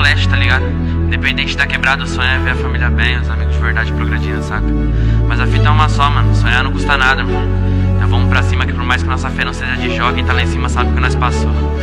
leste, tá ligado? Independente da quebrada, o sonho é ver a família bem, os amigos de verdade progredindo, saca? Mas a fita é uma só, mano, sonhar não custa nada, mano. Então vamos pra cima que por mais que nossa fé não seja de jogo, quem tá lá em cima sabe o que nós passou.